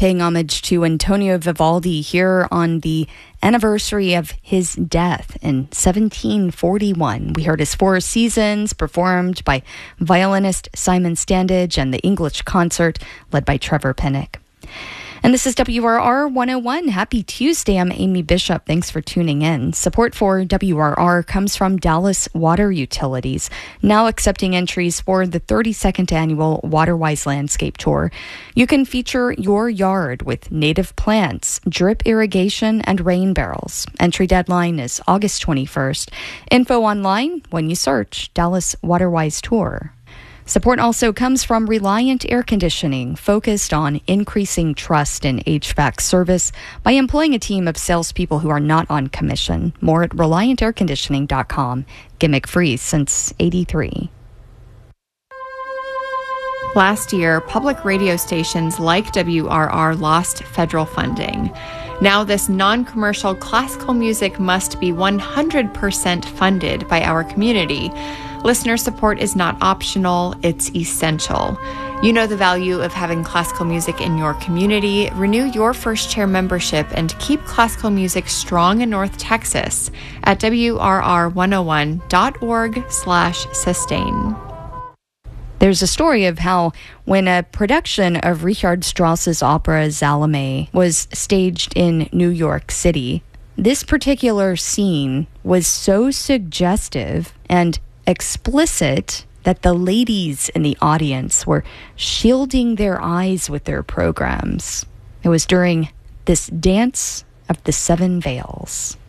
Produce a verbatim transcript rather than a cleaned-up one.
paying homage to Antonio Vivaldi here on the anniversary of his death in seventeen forty-one. We heard his Four Seasons performed by violinist Simon Standage and the English Concert led by Trevor Pinnock. And this is W R R one oh one. Happy Tuesday. I'm Amy Bishop. Thanks for tuning in. Support for W R R comes from Dallas Water Utilities, now accepting entries for the thirty-second annual Waterwise Landscape Tour. You can feature your yard with native plants, drip irrigation, and rain barrels. Entry deadline is August twenty-first. Info online when you search Dallas Waterwise Tour. Support also comes from Reliant Air Conditioning, focused on increasing trust in H V A C service by employing a team of salespeople who are not on commission. More at reliant air conditioning dot com. Gimmick free since eighty-three. Last year, public radio stations like W R R lost federal funding. Now this non-commercial classical music must be one hundred percent funded by our community. Listener support is not optional, it's essential. You know the value of having classical music in your community. Renew your First Chair membership and keep classical music strong in North Texas at W R R one oh one dot org slash sustain. There's a story of how when a production of Richard Strauss's opera Salome was staged in New York City, this particular scene was so suggestive and explicit that the ladies in the audience were shielding their eyes with their programs. It was during this Dance of the Seven Veils.